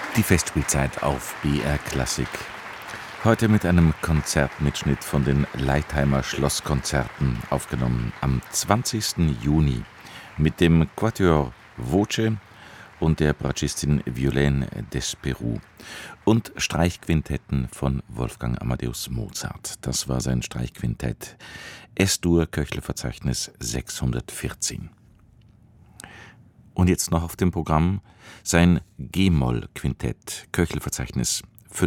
Die Festspielzeit auf BR Klassik. Heute mit einem Konzertmitschnitt von den Leitheimer Schlosskonzerten, aufgenommen am 20. Juni mit dem Quatuor Voce und der Bratschistin Violaine Desperou und Streichquintetten von Wolfgang Amadeus Mozart. Das war sein Streichquintett S-Dur Köchlerverzeichnis 614. Und jetzt noch auf dem Programm sein G-Moll-Quintett, Köchelverzeichnis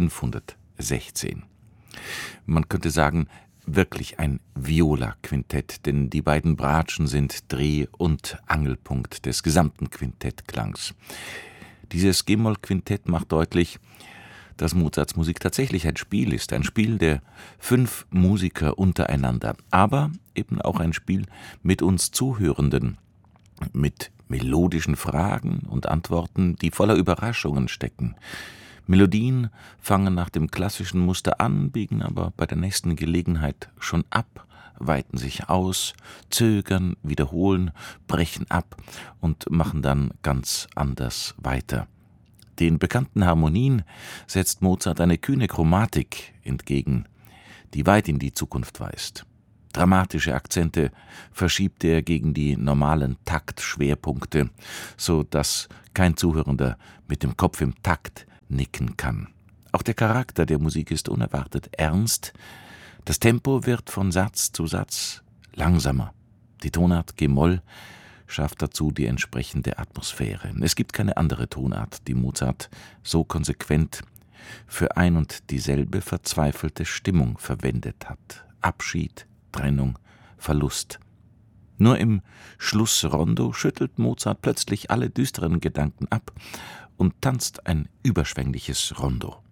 516. Man könnte sagen, wirklich ein Viola-Quintett, denn die beiden Bratschen sind Dreh- und Angelpunkt des gesamten Quintettklangs. Dieses G-Moll-Quintett macht deutlich, dass Mozarts Musik tatsächlich ein Spiel ist, ein Spiel der 5 Musiker untereinander, aber eben auch ein Spiel mit uns Zuhörenden, mit melodischen Fragen und Antworten, die voller Überraschungen stecken. Melodien fangen nach dem klassischen Muster an, biegen aber bei der nächsten Gelegenheit schon ab, weiten sich aus, zögern, wiederholen, brechen ab und machen dann ganz anders weiter. Den bekannten Harmonien setzt Mozart eine kühne Chromatik entgegen, die weit in die Zukunft weist. Dramatische Akzente verschiebt er gegen die normalen Taktschwerpunkte, so dass kein Zuhörender mit dem Kopf im Takt nicken kann. Auch der Charakter der Musik ist unerwartet ernst. Das Tempo wird von Satz zu Satz langsamer. Die Tonart G-Moll schafft dazu die entsprechende Atmosphäre. Es gibt keine andere Tonart, die Mozart so konsequent für ein und dieselbe verzweifelte Stimmung verwendet hat. Abschied, Trennung, Verlust. Nur im Schlussrondo schüttelt Mozart plötzlich alle düsteren Gedanken ab und tanzt ein überschwängliches Rondo.